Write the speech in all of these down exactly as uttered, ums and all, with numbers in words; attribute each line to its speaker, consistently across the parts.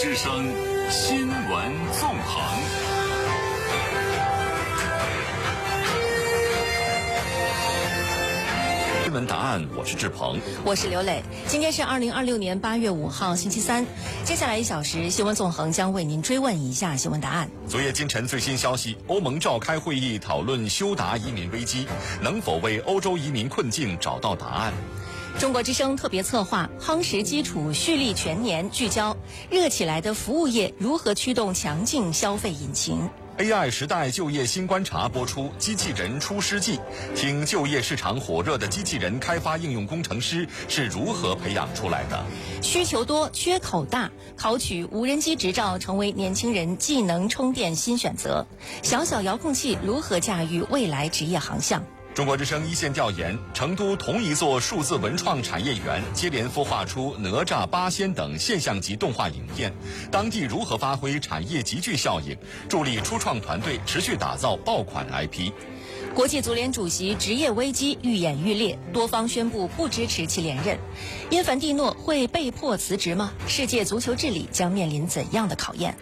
Speaker 1: 之声新闻纵横。新闻答案，我是志鹏，
Speaker 2: 我是刘磊。今天是二零二六年八月五号，星期三。接下来一小时，新闻纵横将为您追问以下新闻答案。
Speaker 1: 昨夜今晨最新消息，欧盟召开会议讨论休达移民危机，能否为欧洲移民困境找到答案？
Speaker 2: 中国之声特别策划夯实基础蓄力全年，聚焦热起来的服务业如何驱动强劲消费引擎。
Speaker 1: A I 时代就业新观察播出，机器人出师记，听就业市场火热的机器人开发应用工程师是如何培养出来的。
Speaker 2: 需求多，缺口大，考取无人机执照成为年轻人技能充电新选择。小小遥控器如何驾驭未来职业航向？
Speaker 1: 中国之声一线调研，成都同一座数字文创产业园接连孵化出哪吒、八仙等现象级动画影片，当地如何发挥产业集聚效应，助力初创团队持续打造爆款 I P？
Speaker 2: 国际足联主席职业危机愈演愈烈，多方宣布不支持其连任。因凡蒂诺会被迫辞职吗？世界足球治理将面临怎样的考验？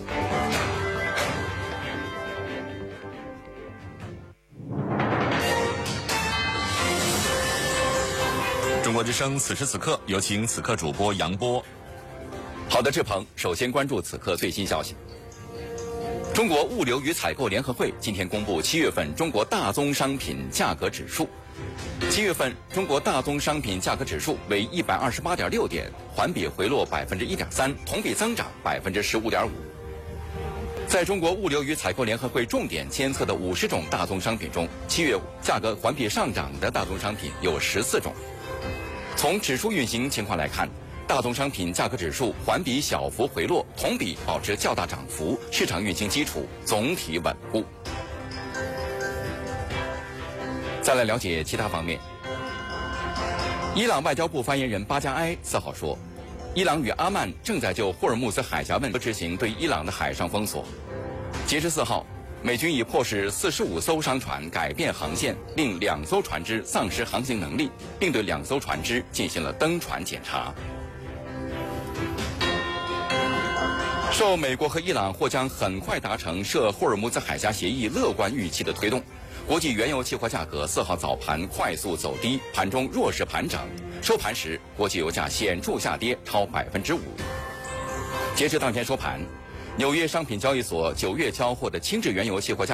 Speaker 1: 中国之声此时此刻，有请此刻主播杨波。
Speaker 3: 好的，志鹏，首先关注此刻最新消息。中国物流与采购联合会今天公布七月份中国大宗商品价格指数。七月份中国大宗商品价格指数为一百二十八点六点，环比回落百分之一点三，同比增长百分之十五点五。在中国物流与采购联合会重点监测的五十种大宗商品中，七月价格环比上涨的大宗商品有十四种。从指数运行情况来看，大宗商品价格指数环比小幅回落，同比保持较大涨幅，市场运行基础总体稳固。再来了解其他方面。伊朗外交部发言人巴加埃四号说，伊朗与阿曼正在就霍尔木兹海峡问题执行对伊朗的海上封锁。截至四号，美军已迫使四十五艘商船改变航线，令两艘船只丧失航行能力，并对两艘船只进行了登船检查。受美国和伊朗或将很快达成涉霍尔木兹海峡协议乐观预期的推动，国际原油期货价格四号早盘快速走低，盘中弱势盘整，收盘时国际油价显著下跌超百分之五。截至当天收盘，纽约商品交易所九月交货的轻质原油期货价